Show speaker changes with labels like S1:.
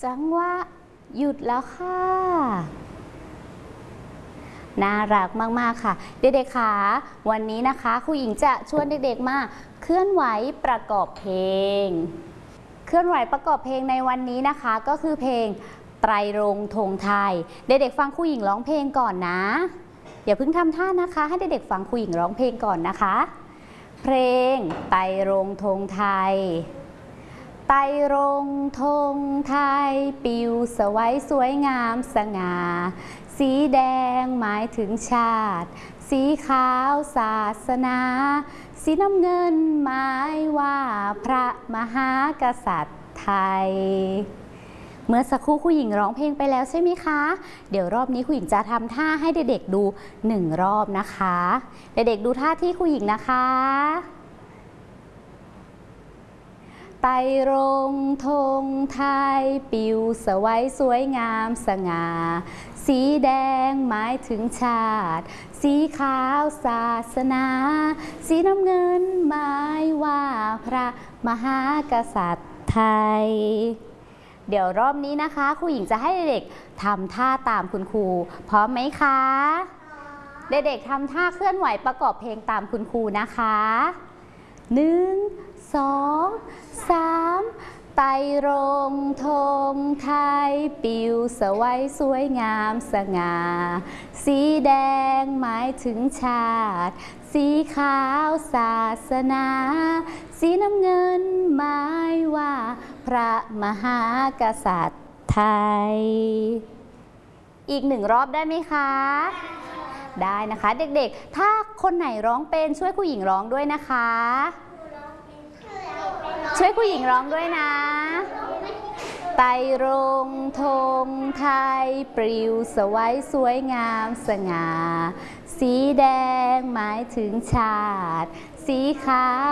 S1: จังหวะหยุดแล้วค่ะน่ารักมากๆค่ะเด็กๆค่ะวันนี้นะคะครูหญิงจะชวนเด็กๆมาเคลื่อนไหวประกอบเพลงเคลื่อนไหวประกอบเพลงในวันนี้นะคะก็คือเพลงไตรรงค์ธงไทยเด็กๆฟังครูหญิงร้องเพลงก่อนนะอย่าเพิ่งทำท่านะคะให้เด็กๆฟังครูหญิงร้องเพลงก่อนนะคะเพลงไตรรงค์ธงไทยไตรรงค์ธงไทยปิวสวัยสวยงามสง่าสีแดงหมายถึงชาติสีขาวศาสนาสีน้ำเงินหมายว่าพระมหากษัตริย์ไทยเมื่อสักครู่ครูหญิงร้องเพลงไปแล้วใช่ไหมคะเดี๋ยวรอบนี้ครูหญิงจะทำท่าให้เด็กๆดู1 รอบนะคะเด็กๆดูท่าที่ครูหญิงนะคะไตรรงค์ธงไทยปิวสวัยสวยงามสง่าสีแดงหมายถึงชาติสีขาวศาสนาสีน้ำเงินหมายว่าพระมหากษัตริย์ไทยเดี๋ยวรอบนี้นะคะครูหญิงจะให้เด็กๆทำท่าตามคุณครูพร้อมไหมคะเด็กๆทำท่าเคลื่อนไหวประกอบเพลงตามคุณครูนะคะ1 2 3ไตรรงค์ธงไทยปิวสวัยสวยงามสง่าสีแดงหมายถึงชาติสีขาวศาสนาสีน้ำเงินหมายว่าพระมหากษัตริย์ไทยอีก1 รอบได้ไหมคะได้นะคะเด็กๆถ้าคนไหนร้องเป็นช่วยครูหญิงร้องด้วยนะคะช่วยครูหญิงร้องด้วยนะไตรรงค์ธงไทยปลิวสวัยสวยงามสง่าสีแดงหมายถึงชาติสีขาว